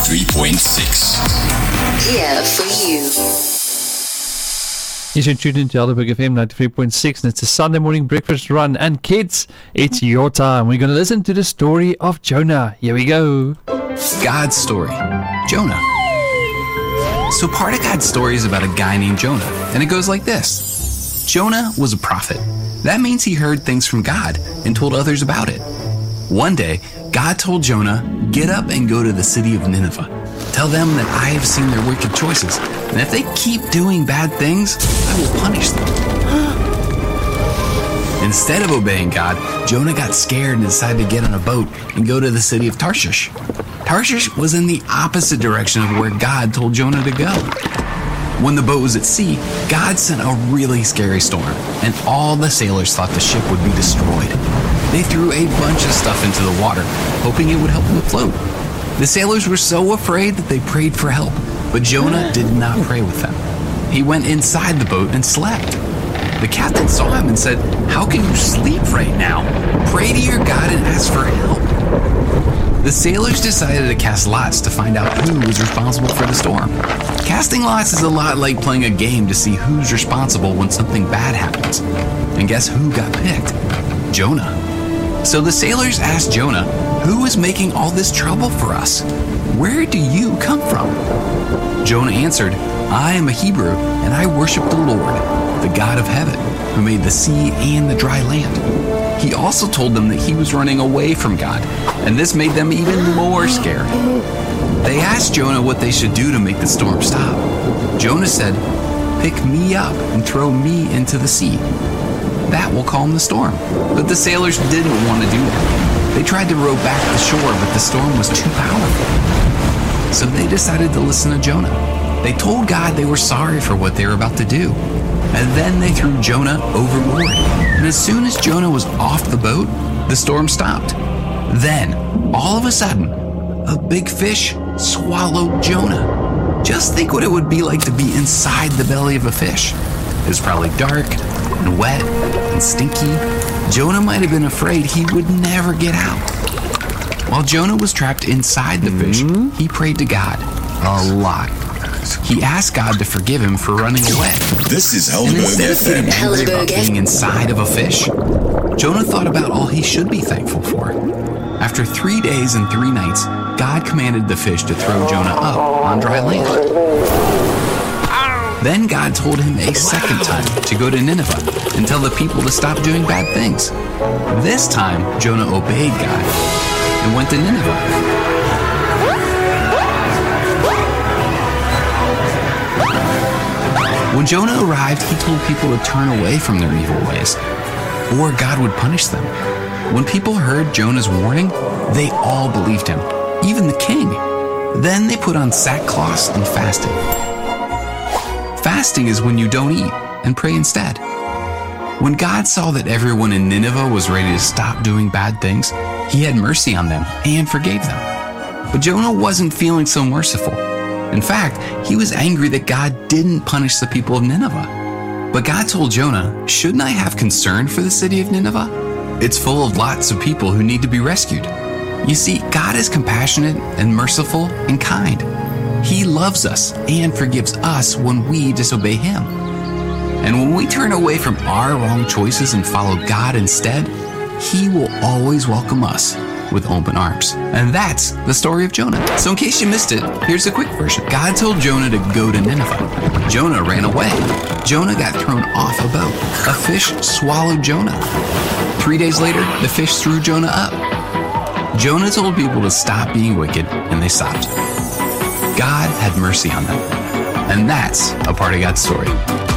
93.6. Here for you. You're tuned into Helderberg FM 93.6, and it's a Sunday morning breakfast run. And kids, it's your time. We're going to listen to the story of Jonah. Here we go. God's story. Jonah. So part of God's story is about a guy named Jonah, and it goes like this. Jonah was a prophet. That means he heard things from God and told others about it. One day, God told Jonah, "Get up and go to the city of Nineveh. Tell them that I have seen their wicked choices, and if they keep doing bad things, I will punish them." Instead of obeying God, Jonah got scared and decided to get on a boat and go to the city of Tarshish. Tarshish was in the opposite direction of where God told Jonah to go. When the boat was at sea, God sent a really scary storm, and all the sailors thought the ship would be destroyed. They threw a bunch of stuff into the water, hoping it would help them float. The sailors were so afraid that they prayed for help, but Jonah did not pray with them. He went inside the boat and slept. The captain saw him and said, "How can you sleep right now? Pray to your God and ask for help." The sailors decided to cast lots to find out who was responsible for the storm. Casting lots is a lot like playing a game to see who's responsible when something bad happens. And guess who got picked? Jonah. So the sailors asked Jonah, "Who is making all this trouble for us? Where do you come from?" Jonah answered, "I am a Hebrew, and I worship the Lord, the God of heaven, who made the sea and the dry land." He also told them that he was running away from God, and this made them even more scared. They asked Jonah what they should do to make the storm stop. Jonah said, "Pick me up and throw me into the sea. That will calm the storm." But the sailors didn't want to do that. They tried to row back to shore, but the storm was too powerful. So they decided to listen to Jonah. They told God they were sorry for what they were about to do. And then they threw Jonah overboard. And as soon as Jonah was off the boat, the storm stopped. Then, all of a sudden, a big fish swallowed Jonah. Just think what it would be like to be inside the belly of a fish. It was probably dark and wet and stinky. Jonah might have been afraid he would never get out. While Jonah was trapped inside the fish, he prayed to God a lot. He asked God to forgive him for running away. This is And Helderberg instead of getting FM. angry about being inside of a fish, Jonah thought about all he should be thankful for. After 3 days and 3 nights, God commanded the fish to throw Jonah up on dry land. Then God told him a second time to go to Nineveh and tell the people to stop doing bad things. This time, Jonah obeyed God and went to Nineveh. When Jonah arrived, he told people to turn away from their evil ways, or God would punish them. When people heard Jonah's warning, they all believed him, even the king. Then they put on sackcloth and fasted. Fasting is when you don't eat and pray instead. When God saw that everyone in Nineveh was ready to stop doing bad things, he had mercy on them and forgave them. But Jonah wasn't feeling so merciful. In fact, he was angry that God didn't punish the people of Nineveh. But God told Jonah, "Shouldn't I have concern for the city of Nineveh? It's full of lots of people who need to be rescued." You see, God is compassionate and merciful and kind. He loves us and forgives us when we disobey him. And when we turn away from our wrong choices and follow God instead, he will always welcome us with open arms. And that's the story of Jonah. So in case you missed it, here's a quick version. God told Jonah to go to Nineveh. Jonah ran away. Jonah got thrown off a boat. A fish swallowed Jonah. 3 days later, the fish threw Jonah up. Jonah told people to stop being wicked, and they stopped. God had mercy on them. And that's a part of God's story.